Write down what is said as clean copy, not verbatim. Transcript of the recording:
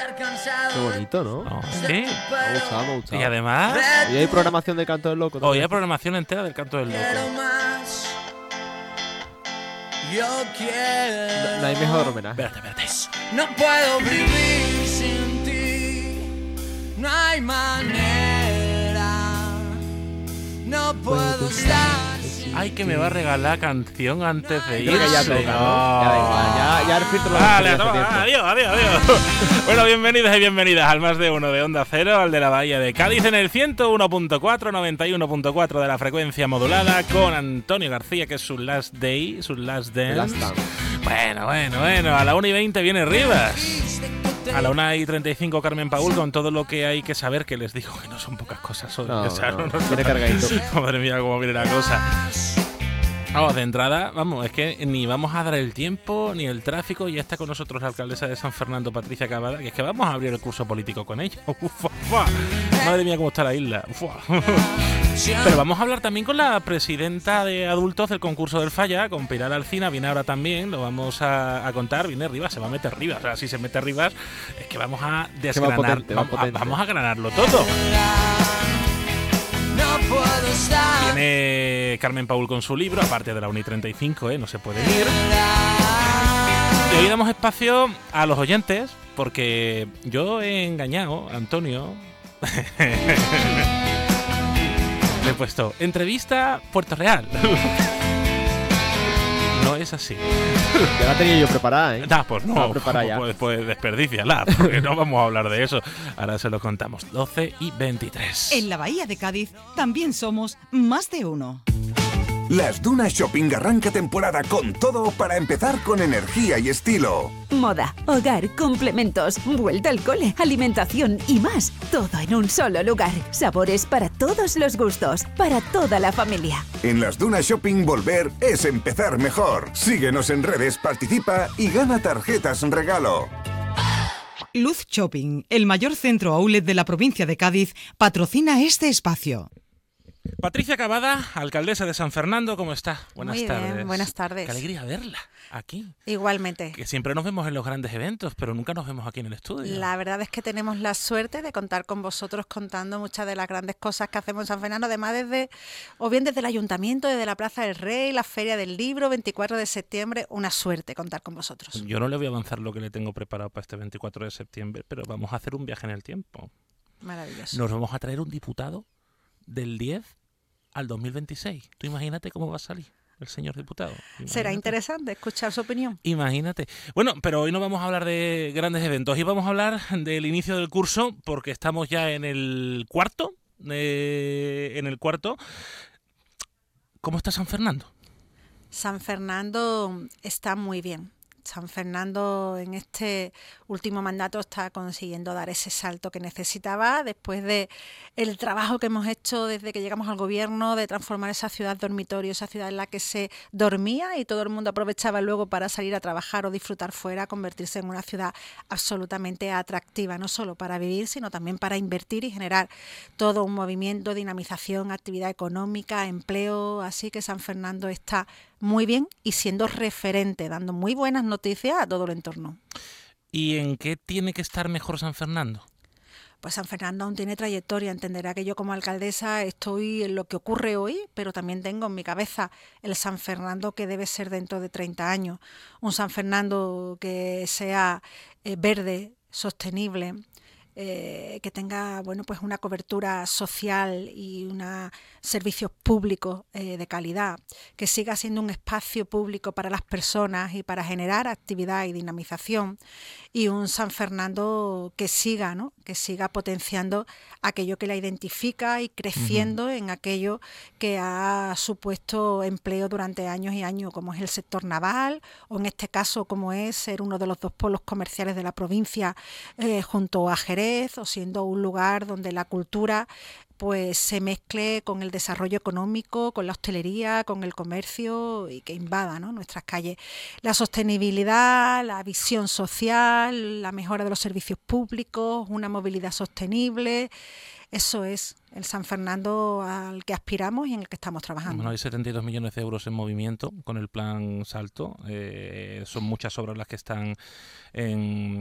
Qué bonito, ¿no? No, sí. Me ha gustado, me ha gustado. Y además, Y hay programación del Canto del Loco hoy también. hay programación entera del Canto del Loco. No hay mejor homenaje. Espérate. No puedo vivir sin ti, no hay manera, no puedo estar sin Ay, que me va a regalar canción antes de Creo irse. que ya toca, ¿no? Ya da igual, ya el filtro lo Vale, hemos tenido toma, hace tiempo. adiós. Bueno, bienvenidos y bienvenidas al Más de Uno de Onda Cero, al de la Bahía de Cádiz en el 101.4, 91.4 de la frecuencia modulada, con Antonio García, que es su last day, su last dance. Last dance. Bueno, a la 1:20 viene Rivas. A la 1:35 Carmen Paul, con todo lo que hay que saber, que les digo que no son pocas cosas hoy. No, O sea, no, viene cargadito. Madre mía, cómo viene la cosa. Vamos, de entrada, es que ni vamos a dar el tiempo ni el tráfico. Ya está con nosotros la alcaldesa de San Fernando, Patricia Cavada, que es que vamos a abrir el curso político con ella. Madre mía, cómo está la isla. Pero vamos a hablar también con la presidenta de adultos del concurso del Falla, con Pilar Alcina. Viene ahora también, lo vamos a contar. Viene Rivas, se va a meter Rivas. O sea, si se mete Rivas, es que vamos a desgranar, potente, va potente. vamos a granarlo todo. Viene Carmen Paul con su libro, aparte de la 1:35, no se puede ir. Y hoy damos espacio a los oyentes, porque yo he engañado a Antonio. Le he puesto entrevista Puerto Real. No es así. Ya la tenía yo preparada, ¿eh? Pues Estaba no, preparada ya. pues desperdíciala, porque no vamos a hablar de eso. Ahora se lo contamos. 12:23. En la Bahía de Cádiz también somos Más de Uno. Las Dunas Shopping arranca temporada con todo para empezar con energía y estilo. Moda, hogar, complementos, vuelta al cole, alimentación y más. Todo en un solo lugar. Sabores para todos los gustos, para toda la familia. En las Dunas Shopping volver es empezar mejor. Síguenos en redes, participa y gana tarjetas regalo. Luz Shopping, el mayor centro outlet de la provincia de Cádiz, patrocina este espacio. Patricia Cavada, alcaldesa de San Fernando, ¿cómo está? Buenas Muy tardes. bien, buenas tardes. Qué alegría verla aquí. Igualmente. Que siempre nos vemos en los grandes eventos, pero nunca nos vemos aquí en el estudio. La verdad es que tenemos la suerte de contar con vosotros contando muchas de las grandes cosas que hacemos en San Fernando, además desde el Ayuntamiento, desde la Plaza del Rey, la Feria del Libro, 24 de septiembre, una suerte contar con vosotros. Yo no le voy a avanzar lo que le tengo preparado para este 24 de septiembre, pero vamos a hacer un viaje en el tiempo. Maravilloso. Nos vamos a traer un diputado del 10 al 2026. Tú imagínate cómo va a salir el señor diputado. Será interesante escuchar su opinión. Imagínate. Bueno, pero hoy no vamos a hablar de grandes eventos. Hoy vamos a hablar del inicio del curso, porque estamos ya en el cuarto. ¿Cómo está San Fernando? San Fernando está muy bien. San Fernando en este último mandato está consiguiendo dar ese salto que necesitaba después de el trabajo que hemos hecho desde que llegamos al gobierno de transformar esa ciudad dormitorio, esa ciudad en la que se dormía y todo el mundo aprovechaba luego para salir a trabajar o disfrutar fuera, convertirse en una ciudad absolutamente atractiva, no solo para vivir, sino también para invertir y generar todo un movimiento, dinamización, actividad económica, empleo. Así que San Fernando está muy bien y siendo referente, dando muy buenas noticias a todo el entorno. ¿Y en qué tiene que estar mejor San Fernando? Pues San Fernando aún tiene trayectoria, entenderá que yo como alcaldesa estoy en lo que ocurre hoy, pero también tengo en mi cabeza el San Fernando que debe ser dentro de 30 años. Un San Fernando que sea verde, sostenible, que tenga pues una cobertura social y unos servicios públicos de calidad, que siga siendo un espacio público para las personas y para generar actividad y dinamización, y un San Fernando que siga potenciando aquello que la identifica y creciendo en aquello que ha supuesto empleo durante años y años, como es el sector naval, o en este caso como es ser uno de los dos polos comerciales de la provincia junto a Jerez, o siendo un lugar donde la cultura pues se mezcle con el desarrollo económico, con la hostelería, con el comercio y que invada, ¿no?, nuestras calles. La sostenibilidad, la visión social, la mejora de los servicios públicos, una movilidad sostenible. Eso es el San Fernando al que aspiramos y en el que estamos trabajando. Bueno, hay 72 millones de euros en movimiento con el plan Salto. Son muchas obras las que están en